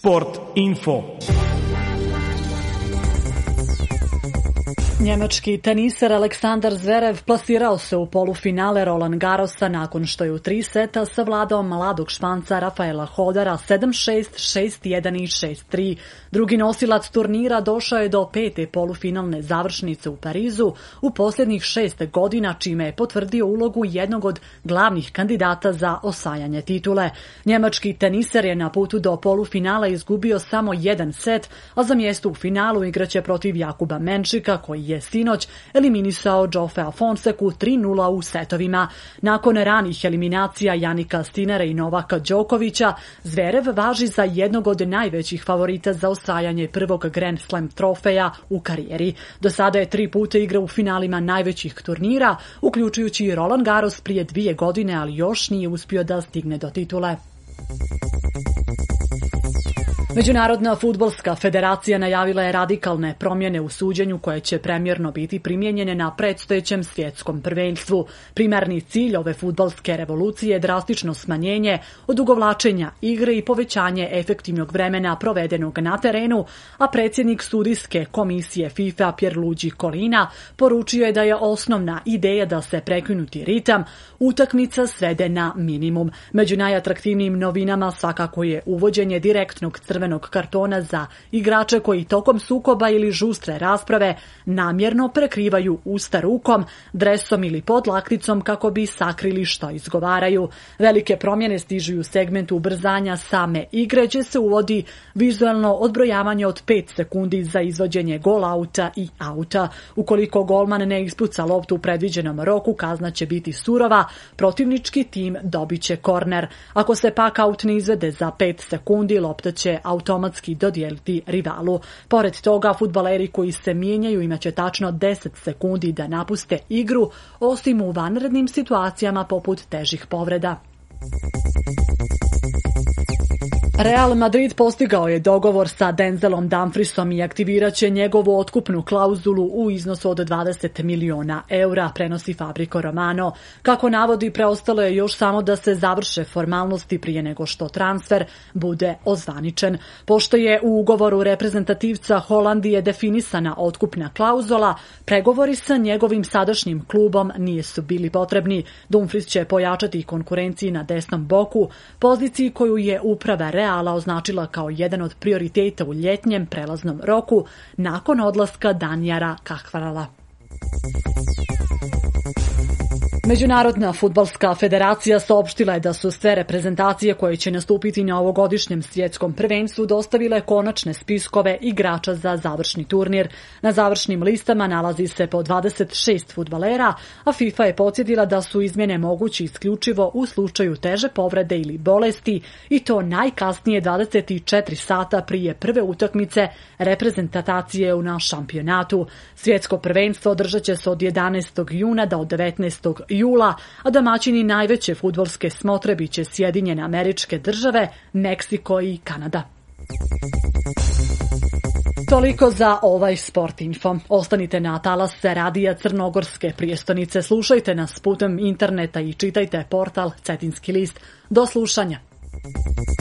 Sport info. Njemački teniser Aleksandar Zverev plasirao se u polufinale Roland Garrosa nakon što je u 3 seta savladao mladog Španca Rafaela Hodara 7-6, 6-1 i 6-3. Drugi nosilac turnira došao je do 5. polufinalne završnice u Parizu u posljednjih 6 godina, čime je potvrdio ulogu jednog od glavnih kandidata za osvajanje titule. Njemački teniser je na putu do polufinala izgubio samo jedan set, a za mjesto u finalu igraće protiv Jakuba Menčika, koji je sinoć eliminisao Jofea Fonseku 3-0 u setovima. Nakon ranih eliminacija Janika Stinera i Novaka Đokovića, Zverev važi za jednog od najvećih favorita za osvajanje prvog Grand Slam trofeja u karijeri. Do sada je 3 puta igrao u finalima najvećih turnira, uključujući i Roland Garros prije 2 godine, ali još nije uspio da stigne do titule. Međunarodna fudbalska federacija najavila je radikalne promjene u suđenju koje će premjerno biti primijenjene na predstojećem svjetskom prvenstvu. Primarni cilj ove fudbalske revolucije je drastično smanjenje, odugovlačenja igre i povećanje efektivnog vremena provedenog na terenu, a predsjednik sudijske komisije FIFA Pierluigi Collina poručio je da je osnovna ideja da se prekinuti ritam utakmica svede na minimum. Među najatraktivnijim novinama svakako je uvođenje direktnog crvenog kartona za igrače koji tokom sukoba ili žustre rasprave namjerno prekrivaju usta rukom, dresom ili podlakticom kako bi sakrili što izgovaraju. Velike promjene stižu u segmentu ubrzanja same igre, gdje se uvodi vizualno odbrojavanje od 5 sekundi za izvođenje gol auta i auta. Ukoliko golman ne ispuca loptu u predviđenom roku, kazna će biti surova, protivnički tim dobit će korner. Ako se pak aut ne izvede za 5 sekundi, lopta će automatski dodijeliti rivalu. Pored toga, fudbaleri koji se mijenjaju imaće tačno 10 sekundi da napuste igru, osim u vanrednim situacijama poput težih povreda. Real Madrid postigao je dogovor sa Denzelom Dumfriesom i aktivirat će njegovu otkupnu klauzulu u iznosu od 20 miliona eura, prenosi Fabrizio Romano. Kako navodi, preostalo je još samo da se završe formalnosti prije nego što transfer bude ozvaničen. Pošto je u ugovoru reprezentativca Holandije definisana otkupna klauzula, pregovori sa njegovim sadašnjim klubom nisu bili potrebni. Dumfries će pojačati konkurenciji na desnom boku, poziciji koju je uprava Reala označila kao jedan od prioriteta u ljetnjem prelaznom roku nakon odlaska Danijara Kahvarala. Međunarodna fudbalska federacija saopštila je da su sve reprezentacije koje će nastupiti na ovogodišnjem svjetskom prvenstvu dostavile konačne spiskove igrača za završni turnir. Na završnim listama nalazi se po 26 fudbalera, a FIFA je podsjetila da su izmjene moguće isključivo u slučaju teže povrede ili bolesti, i to najkasnije 24 sata prije prve utakmice reprezentacije na šampionatu. Svjetsko prvenstvo održat će se od 11. juna do 19. jula, a domaćini najveće fudbalske smotre biće Sjedinjene Američke Države, Meksiko i Kanada. Toliko za ovaj Sport info. Ostanite na talase radija Crnogorske prijestonice, slušajte nas putem interneta i čitajte portal Cetinski list. Do slušanja.